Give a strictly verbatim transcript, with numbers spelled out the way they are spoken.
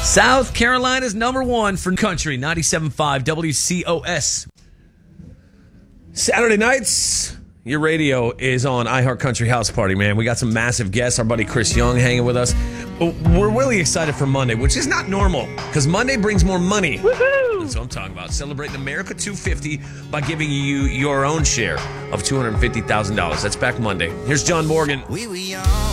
South Carolina's number one for country, ninety-seven point five W C O S. Saturday nights, your radio is on iHeart Country House Party, man. We got some massive guests. Our buddy Chris Young hanging with us. We're really excited for Monday, which is not normal, because Monday brings more money. Woohoo! That's what I'm talking about. Celebrating America two fifty by giving you your own share of two hundred fifty thousand dollars. That's back Monday. Here's John Morgan. We were young.